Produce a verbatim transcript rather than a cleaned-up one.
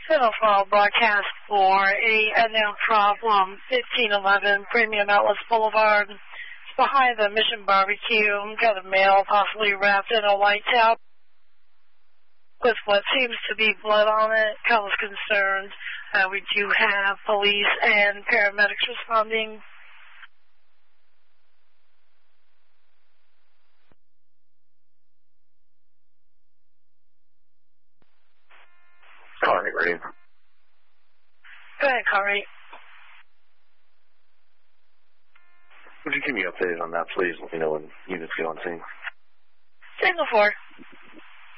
Signal file broadcast for a unknown problem, fifteen eleven Premium Outlets Boulevard. It's behind the Mission Barbecue. Got a male possibly wrapped in a white towel with what seems to be blood on it. Cause concerned. Uh, we do have police and paramedics responding. Car eight, ready. Go ahead, car eight. Would you keep me updated on that, please? Let me know when units get on scene. Signal four.